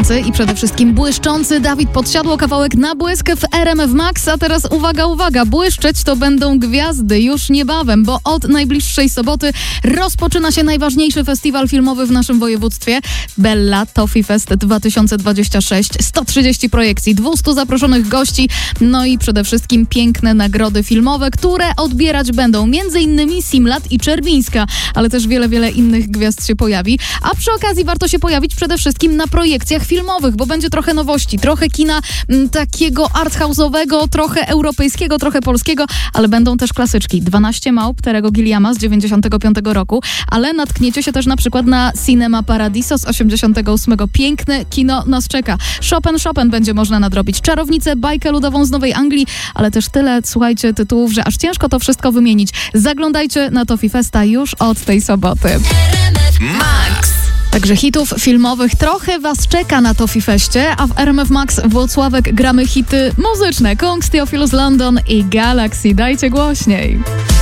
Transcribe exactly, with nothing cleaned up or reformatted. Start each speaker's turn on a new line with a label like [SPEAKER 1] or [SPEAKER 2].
[SPEAKER 1] błyszczący i przede wszystkim błyszczący Dawid Podsiadło, kawałek na błysk w R M F Max. A teraz uwaga, uwaga, błyszczeć to będą gwiazdy już niebawem, bo od najbliższej soboty rozpoczyna się najważniejszy festiwal filmowy w naszym województwie. Bella Toffee Fest dwa tysiące dwudziesty szósty. sto trzydzieści projekcji, dwieście zaproszonych gości, no i przede wszystkim piękne nagrody filmowe, które odbierać będą m.in. Simlat i Czerwińska, ale też wiele, wiele innych gwiazd się pojawi. A przy okazji warto się pojawić przede wszystkim na projekcjach filmowych, bo będzie trochę nowości, trochę kina m, takiego arthouse'owego, trochę europejskiego, trochę polskiego, ale będą też klasyczki. dwanaście małp Terego Gilliama z dziewięćdziesiątego piątego roku, ale natkniecie się też na przykład na Cinema Paradiso z osiemdziesiątego ósmego. Piękne kino nas czeka. Chopin Chopin będzie można nadrobić. Czarownicę, bajkę ludową z Nowej Anglii, ale też tyle, słuchajcie, tytułów, że aż ciężko to wszystko wymienić. Zaglądajcie na Toffee Festa już od tej soboty.
[SPEAKER 2] Max.
[SPEAKER 1] Także hitów filmowych trochę was czeka na Toffee Feście, a w R M F Max Włocławek gramy hity muzyczne. Kongs, Theophilus London i Galaxy. Dajcie głośniej.